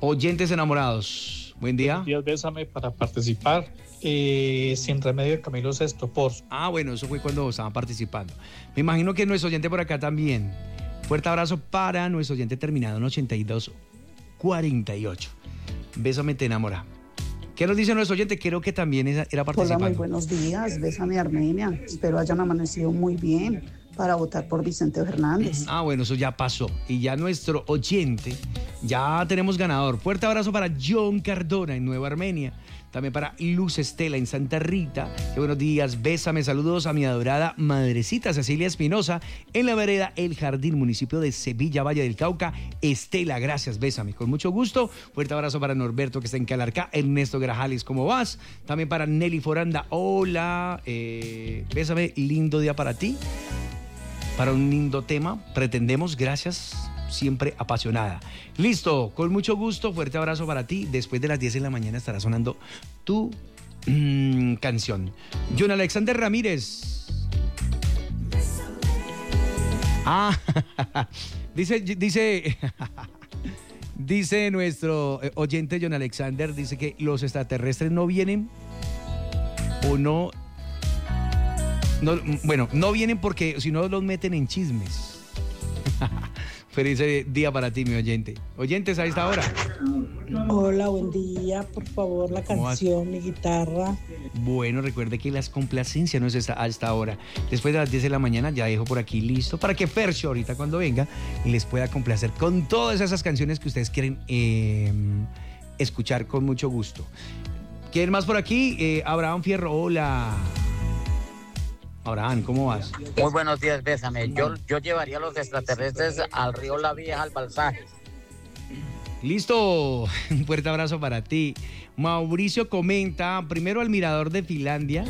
Oyentes enamorados, buen día. Buenos días, bésame para participar. Sin remedio de Camilo Sesto, por. Bueno, eso fue cuando estaban participando. Me imagino que nuestro oyente por acá también. Fuerte abrazo para nuestro oyente terminado en 8248. Bésame, te enamora. ¿Qué nos dice nuestro oyente? Creo que también era participando. Hola, muy buenos días. Bésame, Armenia. Espero hayan amanecido muy bien para votar por Vicente Fernández. Bueno, eso ya pasó. Y ya nuestro oyente, ya tenemos ganador. Fuerte abrazo para John Cardona en Nueva Armenia. También para Luz Estela en Santa Rita. Qué buenos días, bésame, saludos a mi adorada madrecita Cecilia Espinosa en la vereda El Jardín, municipio de Sevilla, Valle del Cauca. Estela, gracias, bésame, con mucho gusto. Fuerte abrazo para Norberto que está en Calarcá. Ernesto Grajales, ¿cómo vas? También para Nelly Foranda, hola, bésame, lindo día para ti. Para un lindo tema, pretendemos, gracias. Siempre apasionada. Listo, con mucho gusto, fuerte abrazo para ti. Después de las 10 de la mañana estará sonando tu canción. John Alexander Ramírez. Dice nuestro oyente John Alexander, dice que los extraterrestres no vienen o no. Bueno, no vienen porque si no los meten en chismes. Feliz día para ti, mi oyente. Oyentes a esta hora. Hola, buen día. Por favor, la canción, mi guitarra. Bueno, recuerde que las complacencias no es a esta hora. Después de las 10 de la mañana ya dejo por aquí listo para que Fercho ahorita cuando venga les pueda complacer con todas esas canciones que ustedes quieren escuchar con mucho gusto. ¿Quién más por aquí? Abraham Fierro, hola. Abraham, ¿cómo vas? Muy buenos días, bésame. Yo llevaría a los extraterrestres al río La Vieja, al balsaje. Listo, un fuerte abrazo para ti. Mauricio comenta, primero al mirador de Finlandia.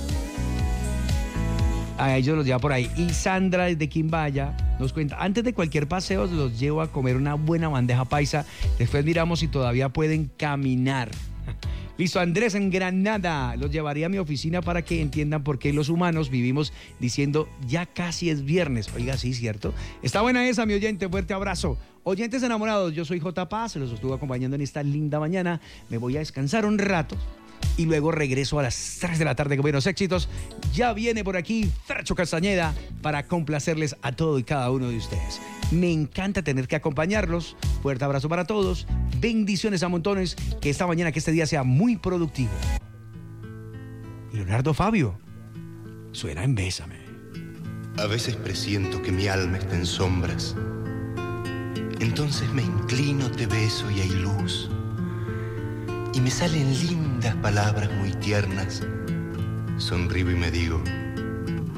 A ellos los lleva por ahí. Y Sandra desde Quimbaya nos cuenta, antes de cualquier paseo los llevo a comer una buena bandeja paisa. Después miramos si todavía pueden caminar. Listo, Andrés en Granada, los llevaría a mi oficina para que entiendan por qué los humanos vivimos diciendo ya casi es viernes. Oiga, sí, ¿cierto? Está buena esa, mi oyente, fuerte abrazo. Oyentes enamorados, yo soy J. Paz, se los estuve acompañando en esta linda mañana. Me voy a descansar un rato y luego regreso a las 3 de la tarde con buenos éxitos. Ya viene por aquí Fercho Castañeda para complacerles a todo y cada uno de ustedes. Me encanta tener que acompañarlos. Fuerte abrazo para todos. Bendiciones a montones. Que esta mañana, que este día sea muy productivo. Leonardo Fabio. Suena en Bésame. A veces presiento que mi alma está en sombras. Entonces me inclino, te beso y hay luz. Y me salen lindas palabras muy tiernas. Sonrío y me digo,